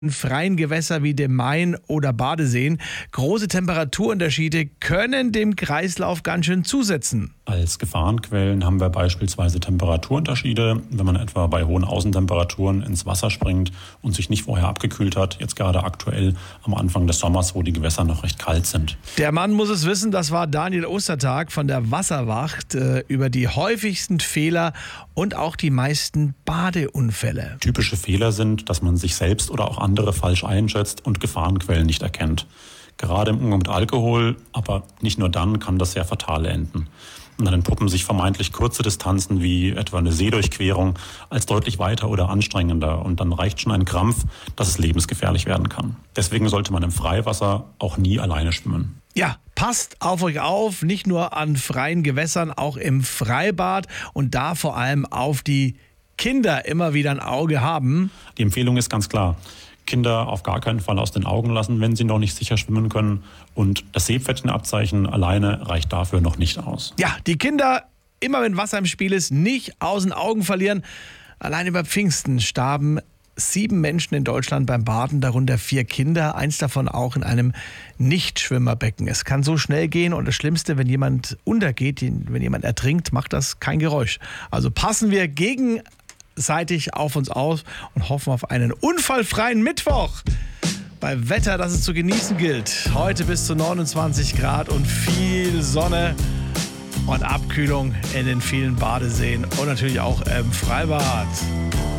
freien Gewässer wie dem Main oder Badeseen. Große Temperaturunterschiede können dem Kreislauf ganz schön zusetzen. Als Gefahrenquellen haben wir beispielsweise Temperaturunterschiede, wenn man etwa bei hohen Außentemperaturen ins Wasser springt und sich nicht vorher abgekühlt hat, jetzt gerade aktuell am Anfang des Sommers, wo die Gewässer noch recht kalt sind. Der Mann muss es wissen, das war Daniel Ostertag von der Wasserwacht über die häufigsten Fehler und auch die meisten Badeunfälle. Typische Fehler sind, dass man sich selbst oder auch andere falsch einschätzt und Gefahrenquellen nicht erkennt. Gerade im Umgang mit Alkohol, aber nicht nur dann, kann das sehr fatal enden. Und dann entpuppen sich vermeintlich kurze Distanzen wie etwa eine Seedurchquerung als deutlich weiter oder anstrengender. Und dann reicht schon ein Krampf, dass es lebensgefährlich werden kann. Deswegen sollte man im Freiwasser auch nie alleine schwimmen. Ja, passt auf euch auf, nicht nur an freien Gewässern, auch im Freibad und da vor allem auf die Kinder immer wieder ein Auge haben. Die Empfehlung ist ganz klar. Kinder auf gar keinen Fall aus den Augen lassen, wenn sie noch nicht sicher schwimmen können. Und das Seepferdchenabzeichen alleine reicht dafür noch nicht aus. Ja, die Kinder, immer wenn Wasser im Spiel ist, nicht aus den Augen verlieren. Allein über Pfingsten starben 7 Menschen in Deutschland beim Baden, darunter 4 Kinder, eins davon auch in einem Nichtschwimmerbecken. Es kann so schnell gehen und das Schlimmste, wenn jemand untergeht, wenn jemand ertrinkt, macht das kein Geräusch. Also passen wir gegenseitig auf uns auf und hoffen auf einen unfallfreien Mittwoch. Bei Wetter, das es zu genießen gilt. Heute bis zu 29 Grad und viel Sonne und Abkühlung in den vielen Badeseen und natürlich auch im Freibad.